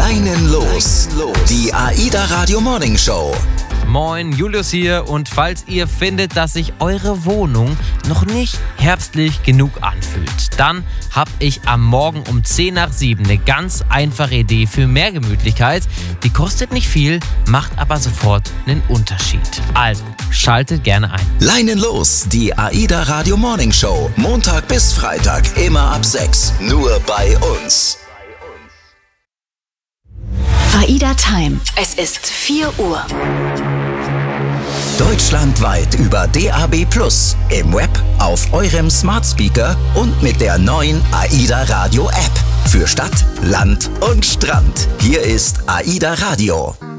Leinen los. Die AIDA Radio Morning Show. Moin, Julius hier, und falls ihr findet, dass sich eure Wohnung noch nicht herbstlich genug anfühlt, dann habe ich am Morgen um 6:10 eine ganz einfache Idee für mehr Gemütlichkeit. Die kostet nicht viel, macht aber sofort einen Unterschied. Also, schaltet gerne ein. Leinen los, die AIDA Radio Morning Show. Montag bis Freitag, immer ab 6. Nur bei uns. AIDA Time. Es ist 4 Uhr. Deutschlandweit über DAB+, im Web, auf eurem Smart Speaker und mit der neuen AIDA Radio App. Für Stadt, Land und Strand. Hier ist AIDA Radio.